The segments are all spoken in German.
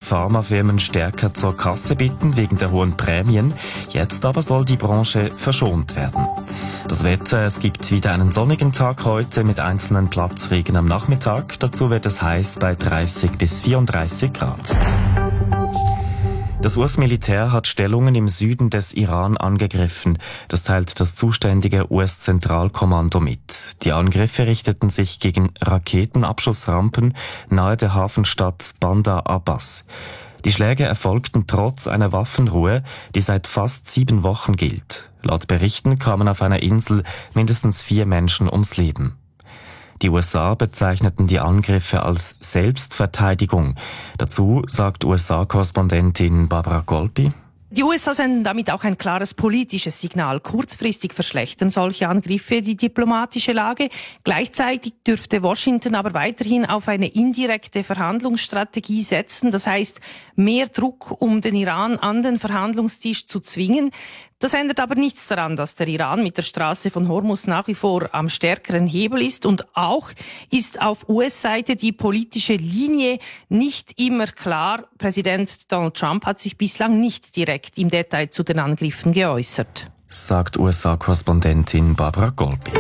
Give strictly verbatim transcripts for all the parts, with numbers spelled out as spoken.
Pharmafirmen stärker zur Kasse bitten wegen der hohen Prämien. Jetzt aber soll die Branche verschont werden. Das Wetter, es gibt wieder einen sonnigen Tag heute mit einzelnen Platzregen am Nachmittag. Dazu wird es heiß bei dreißig bis vierunddreißig Grad. Das U S-Militär hat Stellungen im Süden des Iran angegriffen. Das teilt das zuständige U S-Zentralkommando mit. Die Angriffe richteten sich gegen Raketenabschussrampen nahe der Hafenstadt Bandar Abbas. Die Schläge erfolgten trotz einer Waffenruhe, die seit fast sieben Wochen gilt. Laut Berichten kamen auf einer Insel mindestens vier Menschen ums Leben. Die U S A bezeichneten die Angriffe als Selbstverteidigung. Dazu sagt U S A-Korrespondentin Barbara Golpi: Die U S A senden damit auch ein klares politisches Signal. Kurzfristig verschlechtern solche Angriffe die diplomatische Lage. Gleichzeitig dürfte Washington aber weiterhin auf eine indirekte Verhandlungsstrategie setzen. Das heißt, mehr Druck, um den Iran an den Verhandlungstisch zu zwingen. Das ändert aber nichts daran, dass der Iran mit der Straße von Hormuz nach wie vor am stärkeren Hebel ist. Und auch ist auf U S-Seite die politische Linie nicht immer klar. Präsident Donald Trump hat sich bislang nicht direkt im Detail zu den Angriffen geäußert, sagt U S A-Korrespondentin Barbara Golpi.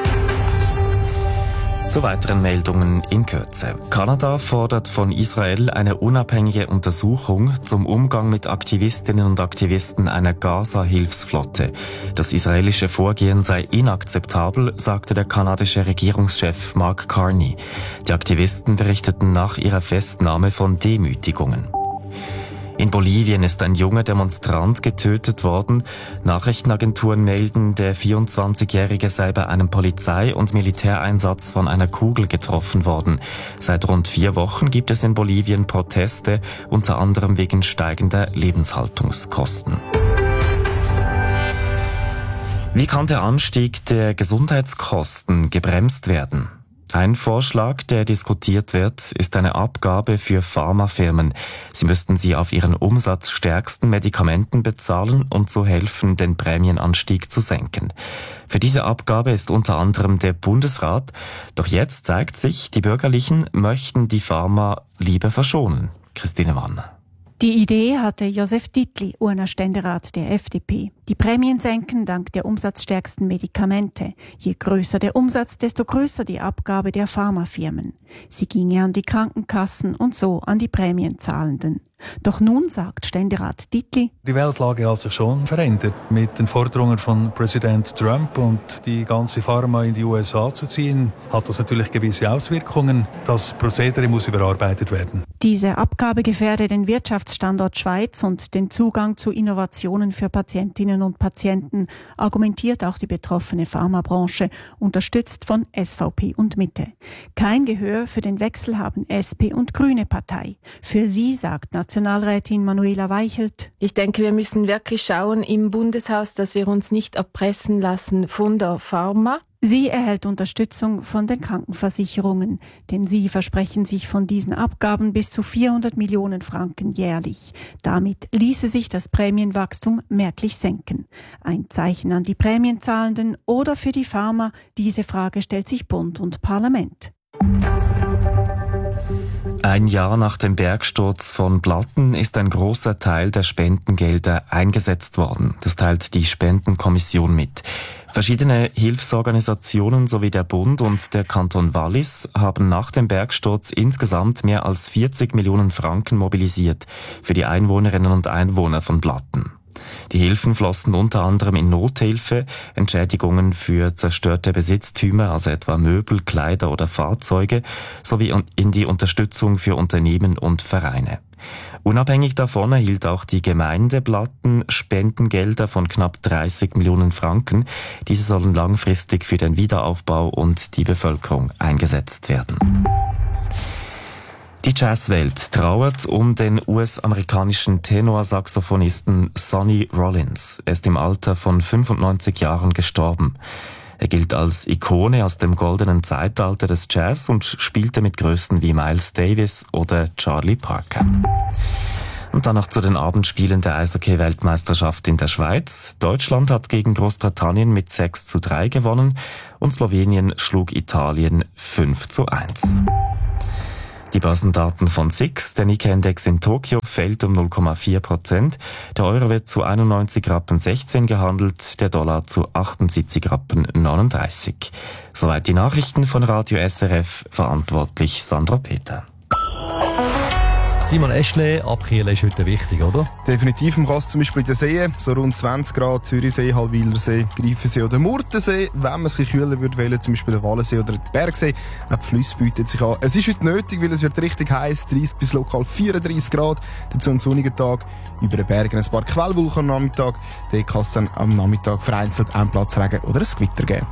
Zu weiteren Meldungen in Kürze. Kanada fordert von Israel eine unabhängige Untersuchung zum Umgang mit Aktivistinnen und Aktivisten einer Gaza-Hilfsflotte. Das israelische Vorgehen sei inakzeptabel, sagte der kanadische Regierungschef Mark Carney. Die Aktivisten berichteten nach ihrer Festnahme von Demütigungen. In Bolivien ist ein junger Demonstrant getötet worden. Nachrichtenagenturen melden, der vierundzwanzigjährige sei bei einem Polizei- und Militäreinsatz von einer Kugel getroffen worden. Seit rund vier Wochen gibt es in Bolivien Proteste, unter anderem wegen steigender Lebenshaltungskosten. Wie kann der Anstieg der Gesundheitskosten gebremst werden? Ein Vorschlag, der diskutiert wird, ist eine Abgabe für Pharmafirmen. Sie müssten sie auf ihren umsatzstärksten Medikamenten bezahlen und so helfen, den Prämienanstieg zu senken. Für diese Abgabe ist unter anderem der Bundesrat. Doch jetzt zeigt sich, die Bürgerlichen möchten die Pharma lieber verschonen. Christine Mann. Die Idee hatte Josef Dietli, U N-Ständerat der F D P. Die Prämien senken dank der umsatzstärksten Medikamente. Je größer der Umsatz, desto größer die Abgabe der Pharmafirmen. Sie ginge an die Krankenkassen und so an die Prämienzahlenden. Doch nun sagt Ständerat Dietli: Die Weltlage hat sich schon verändert. Mit den Forderungen von Präsident Trump und die ganze Pharma in die U S A zu ziehen, hat das natürlich gewisse Auswirkungen. Das Prozedere muss überarbeitet werden. Diese Abgabe gefährde den Wirtschaftsstandort Schweiz und den Zugang zu Innovationen für Patientinnen und Patienten, argumentiert auch die betroffene Pharmabranche, unterstützt von S V P und Mitte. Kein Gehör für den Wechsel haben S P und Grüne Partei. Für sie sagt Nationalrätin Manuela Weichelt: Ich denke, wir müssen wirklich schauen im Bundeshaus, dass wir uns nicht erpressen lassen von der Pharma. Sie erhält Unterstützung von den Krankenversicherungen, denn sie versprechen sich von diesen Abgaben bis zu vierhundert Millionen Franken jährlich. Damit ließe sich das Prämienwachstum merklich senken. Ein Zeichen an die Prämienzahlenden oder für die Pharma? Diese Frage stellt sich Bund und Parlament. Ein Jahr nach dem Bergsturz von Blatten ist ein großer Teil der Spendengelder eingesetzt worden. Das teilt die Spendenkommission mit. Verschiedene Hilfsorganisationen sowie der Bund und der Kanton Wallis haben nach dem Bergsturz insgesamt mehr als vierzig Millionen Franken mobilisiert für die Einwohnerinnen und Einwohner von Blatten. Die Hilfen flossen unter anderem in Nothilfe, Entschädigungen für zerstörte Besitztümer, also etwa Möbel, Kleider oder Fahrzeuge, sowie in die Unterstützung für Unternehmen und Vereine. Unabhängig davon erhielt auch die Gemeinde Blatten Spendengelder von knapp dreißig Millionen Franken. Diese sollen langfristig für den Wiederaufbau und die Bevölkerung eingesetzt werden. Die Jazzwelt trauert um den U S-amerikanischen Tenorsaxophonisten Sonny Rollins. Er ist im Alter von fünfundneunzig Jahren gestorben. Er gilt als Ikone aus dem goldenen Zeitalter des Jazz und spielte mit Größen wie Miles Davis oder Charlie Parker. Und dann noch zu den Abendspielen der Eishockey-Weltmeisterschaft in der Schweiz. Deutschland hat gegen Großbritannien mit sechs zu drei gewonnen und Slowenien schlug Italien fünf zu eins. Die Börsendaten von S I X, der Nikkei-Index in Tokio, fällt um null Komma vier Prozent. Der Euro wird zu einundneunzig Rappen sechzehn gehandelt, der Dollar zu achtundsiebzig Rappen neununddreißig. Soweit die Nachrichten von Radio S R F, verantwortlich Sandra Peter. Simon Eschle, abkühlen ist heute wichtig, oder? Definitiv. Man kann es zum Beispiel in den Seen, so rund zwanzig Grad, Zürichsee, Halwilersee, Greifensee oder Murtensee. Wenn man es ein bisschen kühler würde wählen, zum Beispiel den Wallensee oder den Bergsee, auch die Flüsse bieten sich an. Es ist heute nötig, weil es wird richtig heiß, dreißig bis lokal vierunddreißig Grad. Dazu ein sonniger Tag, über den Bergen ein paar Quellwolken am Nachmittag. Dort kann es dann am Nachmittag vereinzelt einen Platzregen oder ein Gewitter geben.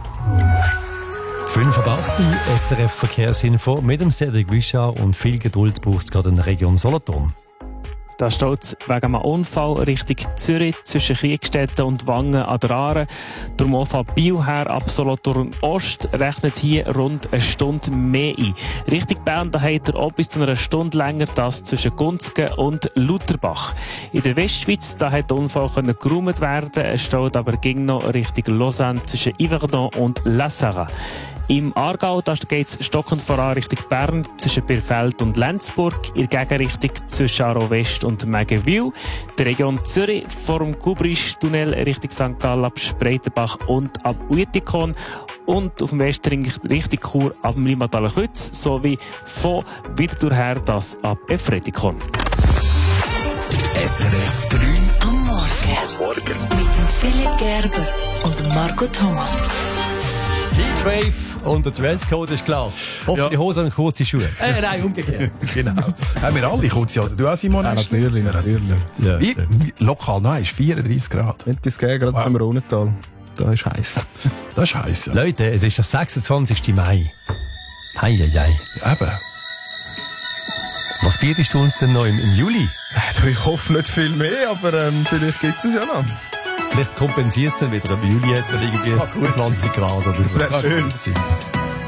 fünf ab acht S R F Verkehrsinfo mit dem Cedric Wischar und viel Geduld braucht es gerade in der Region Solothurn. Da steht es wegen einem Unfall Richtung Zürich zwischen Kriegstetten und Wangen an der Aare. Darum auch von Biel her ab Solothurn Ost rechnet hier rund eine Stunde mehr ein. Richtung Bern da habt ihr auch bis zu einer Stunde länger das zwischen Gunzgen und Lutherbach. In der Westschweiz da hat der Unfall können geräumt werden. Es steht aber ging noch Richtung Lausanne zwischen Yverdon und La Sarre. Im Aargau geht es stockend voran Richtung Bern zwischen Birfeld und Lenzburg, in der Gegenrichtung zwischen Aarau West und Mägenwil, der Region Zürich vor dem Gubrisch-Tunnel Richtung Sankt Gallen ab Spreitenbach und ab Uetikon und auf dem Westring Richtung Chur ab dem Limataler Klütz sowie von Winterthur her das ab Efretikon. S R F drei am Morgen. Am Morgen. Mit dem Philipp Gerber und dem Marco Thomas. Heatwave und der Dresscode ist klar. Hoffe, ja. Die Hose und kurze Schuhe. Äh, nein, umgekehrt. Genau. Haben wir alle kurze Hosen. Du auch, Simon? Ja, natürlich, natürlich. Ja, wie, wie, lokal, nein, ist vierunddreißig Grad. Wenn das geht, gerade wow. Vom Rhonental. Da ist heiß. Das ist heiß, ja. Leute, es ist der sechsundzwanzigsten Mai. Hei, hei, hei. Ja, eben. Was bietest du uns denn noch im, im Juli? Also ich hoffe nicht viel mehr, aber ähm, vielleicht gibt es ja noch. Vielleicht kompensierst du wieder im Juli jetzt irgendwie zwanzig Grad oder so. Das wäre schön.